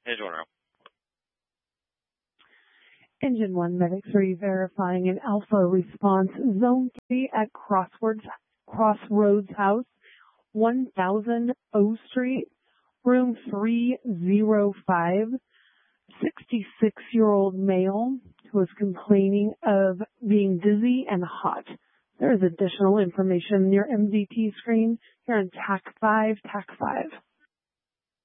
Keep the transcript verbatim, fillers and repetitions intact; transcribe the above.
Engine one. Engine one Medic three verifying an alpha response. Zone three at Crossroads, Crossroads House, one thousand O Street, room three oh five. sixty-six-year-old male who is complaining of being dizzy and hot. There is additional information in your M D T screen here on T A C five, T A C five.